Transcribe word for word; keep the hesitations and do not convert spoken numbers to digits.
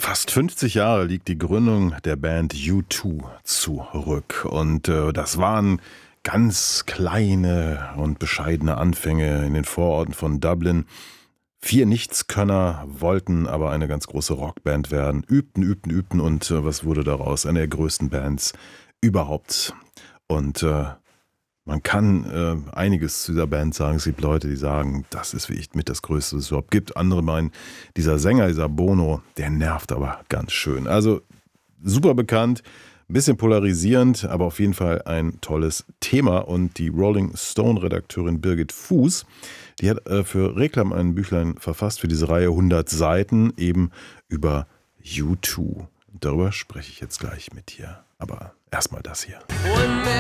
Fast fünfzig Jahre liegt die Gründung der Band U zwei zurück. Und äh, das waren ganz kleine und bescheidene Anfänge in den Vororten von Dublin. Vier Nichtskönner wollten aber eine ganz große Rockband werden, übten, übten, übten und äh, was wurde daraus? Eine der größten Bands überhaupt. Und äh, man kann äh, einiges zu dieser Band sagen. Es gibt Leute, die sagen, das ist wirklich mit das Größte, was es überhaupt gibt. Andere meinen, dieser Sänger, dieser Bono, der nervt aber ganz schön. Also super bekannt, ein bisschen polarisierend, aber auf jeden Fall ein tolles Thema. Und die Rolling Stone-Redakteurin Birgit Fuß, die hat äh, für Reklam ein Büchlein verfasst für diese Reihe hundert Seiten, eben über U zwei. Darüber spreche ich jetzt gleich mit dir. Aber erstmal das hier.